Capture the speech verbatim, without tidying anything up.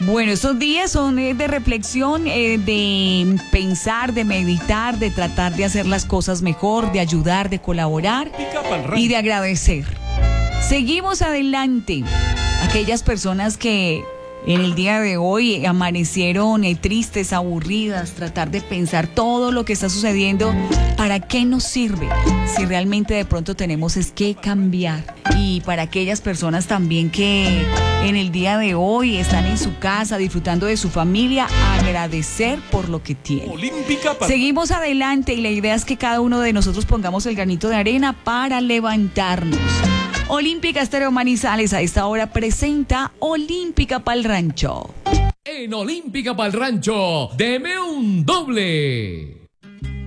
Bueno, estos días son eh, de reflexión, eh, de pensar, de meditar, de tratar de hacer las cosas mejor, de ayudar, de colaborar y de agradecer. Seguimos adelante. Aquellas personas que en el día de hoy amanecieron eh, tristes, aburridas, tratar de pensar todo lo que está sucediendo, ¿para qué nos sirve? Si realmente de pronto tenemos es que cambiar. Y para aquellas personas también que en el día de hoy están en su casa disfrutando de su familia, agradecer por lo que tienen. Olímpica para... Seguimos adelante y la idea es que cada uno de nosotros pongamos el granito de arena para levantarnos. Olímpica Estéreo Manizales a esta hora presenta Olímpica Pa'l Rancho. En Olímpica Pa'l Rancho, deme un doble.